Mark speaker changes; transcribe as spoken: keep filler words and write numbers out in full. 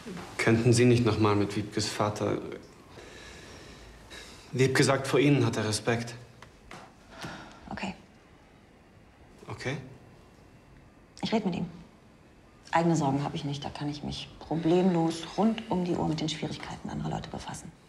Speaker 1: Könnten Sie nicht noch mal mit Wiebkes Vater... Wiebke sagt, vor Ihnen hat er Respekt.
Speaker 2: Okay.
Speaker 1: Okay?
Speaker 2: Ich rede mit ihm. Eigene Sorgen habe ich nicht. Da kann ich mich problemlos rund um die Uhr mit den Schwierigkeiten anderer Leute befassen.